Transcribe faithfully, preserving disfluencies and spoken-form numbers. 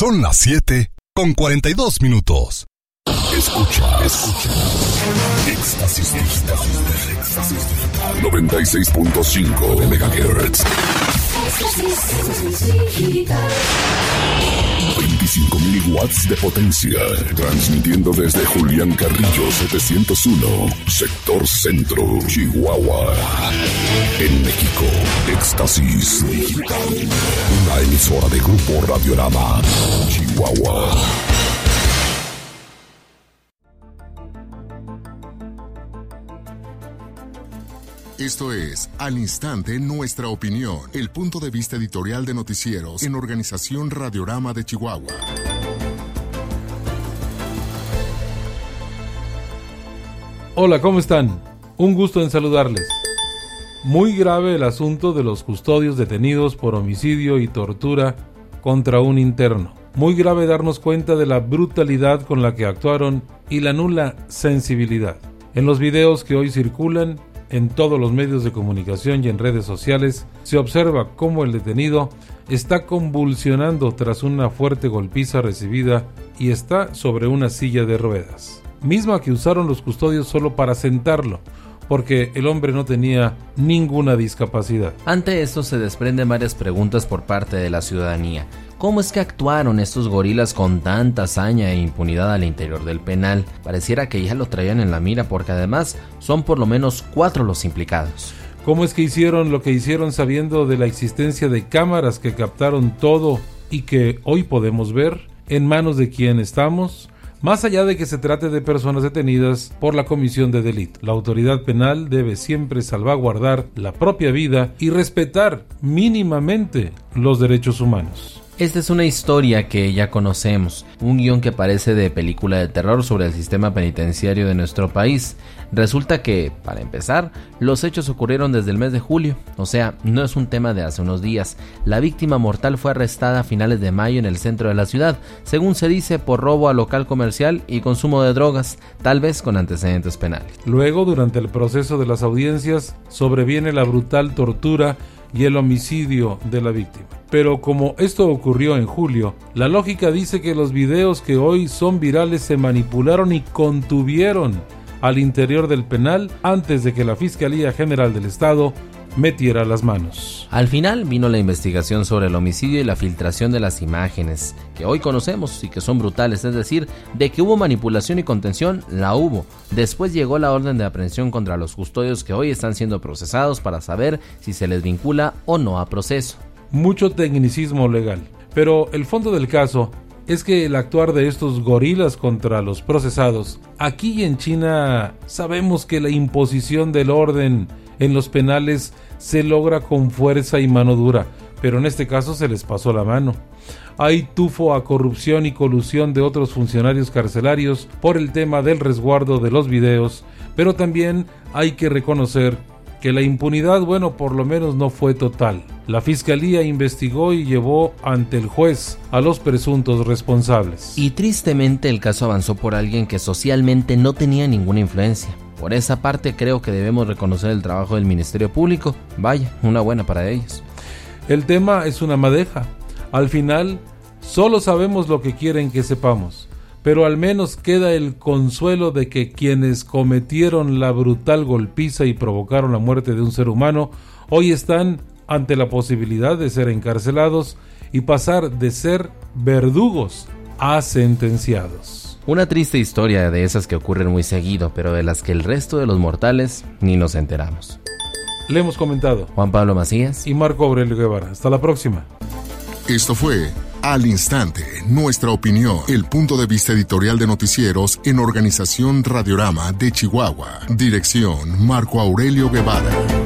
Son las siete con cuarenta y dos minutos. Escucha, escucha. Éxtasis Digital. Éxtasis Digital. noventa y seis punto cinco megahertz. veinticinco mil watts de potencia. Transmitiendo desde Julián Carrillo setecientos uno, sector centro, Chihuahua. En México, Éxtasis Digital. Una emisora de Grupo Radiorama, Chihuahua. Esto es Al Instante Nuestra Opinión, el punto de vista editorial de noticieros en Organización Radiorama de Chihuahua. Hola, ¿cómo están? Un gusto en saludarles. Muy grave el asunto de los custodios detenidos por homicidio y tortura contra un interno. Muy grave darnos cuenta de la brutalidad con la que actuaron y la nula sensibilidad. En los videos que hoy circulan en todos los medios de comunicación y en redes sociales, se observa cómo el detenido está convulsionando tras una fuerte golpiza recibida y está sobre una silla de ruedas, misma que usaron los custodios solo para sentarlo, porque el hombre no tenía ninguna discapacidad. Ante esto se desprenden varias preguntas por parte de la ciudadanía. ¿Cómo es que actuaron estos gorilas con tanta hazaña e impunidad al interior del penal? Pareciera que ya lo traían en la mira, porque además son por lo menos cuatro los implicados. ¿Cómo es que hicieron lo que hicieron sabiendo de la existencia de cámaras que captaron todo y que hoy podemos ver? ¿En manos de quién estamos? Más allá de que se trate de personas detenidas por la comisión de delito, la autoridad penal debe siempre salvaguardar la propia vida y respetar mínimamente los derechos humanos. Esta es una historia que ya conocemos, un guión que parece de película de terror sobre el sistema penitenciario de nuestro país. Resulta que, para empezar, los hechos ocurrieron desde el mes de julio, o sea, no es un tema de hace unos días. La víctima mortal fue arrestada a finales de mayo en el centro de la ciudad, según se dice, por robo a local comercial y consumo de drogas, tal vez con antecedentes penales. Luego, durante el proceso de las audiencias, sobreviene la brutal tortura y el homicidio de la víctima. Pero como esto ocurrió en julio, la lógica dice que los videos que hoy son virales se manipularon y contuvieron al interior del penal antes de que la Fiscalía General del Estado metiera las manos. Al final vino la investigación sobre el homicidio y la filtración de las imágenes, que hoy conocemos y que son brutales, es decir, de que hubo manipulación y contención, la hubo. Después llegó la orden de aprehensión contra los custodios que hoy están siendo procesados para saber si se les vincula o no a proceso. Mucho tecnicismo legal, pero el fondo del caso es que el actuar de estos gorilas contra los procesados, aquí en China sabemos que la imposición del orden en los penales se logra con fuerza y mano dura, pero en este caso se les pasó la mano. Hay tufo a corrupción y colusión de otros funcionarios carcelarios por el tema del resguardo de los videos, pero también hay que reconocer que la impunidad, bueno, por lo menos no fue total. La Fiscalía investigó y llevó ante el juez a los presuntos responsables. Y tristemente el caso avanzó por alguien que socialmente no tenía ninguna influencia. Por esa parte creo que debemos reconocer el trabajo del Ministerio Público. Vaya, una buena para ellos. El tema es una madeja. Al final, solo sabemos lo que quieren que sepamos, pero al menos queda el consuelo de que quienes cometieron la brutal golpiza y provocaron la muerte de un ser humano, hoy están ante la posibilidad de ser encarcelados y pasar de ser verdugos a sentenciados. Una triste historia de esas que ocurren muy seguido, pero de las que el resto de los mortales ni nos enteramos. Le hemos comentado Juan Pablo Macías y Marco Aurelio Guevara. Hasta la próxima. Esto fue Al Instante, Nuestra Opinión, el punto de vista editorial de noticieros en Organización Radiorama de Chihuahua. Dirección Marco Aurelio Guevara.